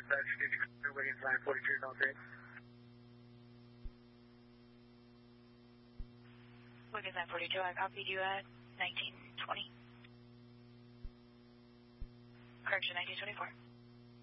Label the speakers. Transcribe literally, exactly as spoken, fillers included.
Speaker 1: dispatch, did you clear Wiggins nine forty-two, don't take?
Speaker 2: Wiggins nine forty-two, I copied you at nineteen twenty. Correction, nineteen twenty-four.